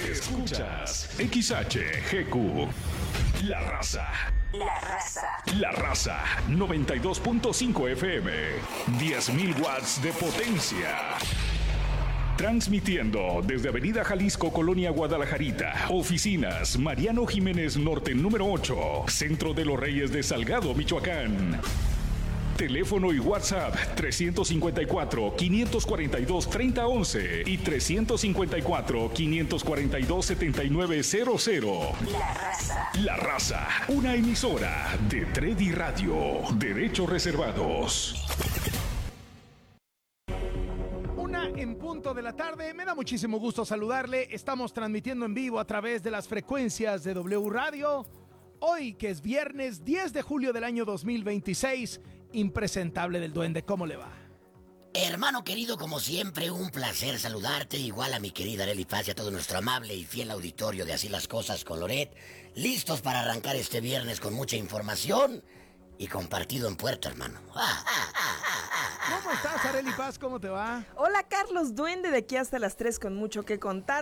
Escuchas XHGQ. La Raza. La Raza. La Raza 92.5 FM. 10.000 watts de potencia. Transmitiendo desde Avenida Jalisco, Colonia Guadalajarita. Oficinas Mariano Jiménez Norte número 8. Centro de los Reyes de Salgado, Michoacán. Teléfono y WhatsApp 354-542-3011 y 354-542-7900. La Raza. La Raza, una emisora de Tredi Radio. Derechos reservados. En punto de la tarde, me da muchísimo gusto saludarle. Estamos transmitiendo en vivo a través de las frecuencias de W Radio. Hoy, que es viernes 10 de julio del año 2026, impresentable del Duende, ¿cómo le va? Hermano querido, como siempre, un placer saludarte, igual a mi querida Arely Paz y a todo nuestro amable y fiel auditorio de Así las Cosas con Loret, listos para arrancar este viernes con mucha información y compartido en puerto, hermano. ¿Cómo estás, Arely Paz? ¿Cómo te va? Hola, Carlos Duende, de aquí hasta las 3 con mucho que contar.